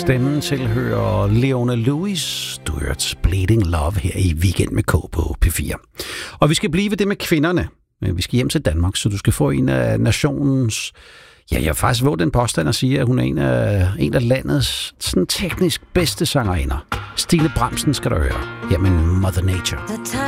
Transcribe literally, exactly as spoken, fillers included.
Stemmen tilhører Leona Lewis. Du hørte Bleeding Love her i Weekend med K på P fire. Og vi skal blive ved det med kvinderne. Vi skal hjem til Danmark, så du skal få en af nationens... Ja, jeg har faktisk våget den påstand at sige, at hun er en af, en af landets sådan teknisk bedste sangerinder. Stine Bramsen skal du høre. Jamen, Mother Nature.